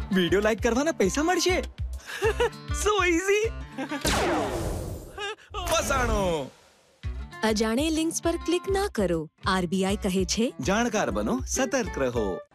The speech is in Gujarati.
વિડિયો લાઈક કરવાના પૈસા મળશે. સો ઈઝી. ફસાણો. અજાણે લિંક્સ પર ક્લિક ના કરો. RBI કહે છે, જાણકાર બનો, સતર્ક રહો.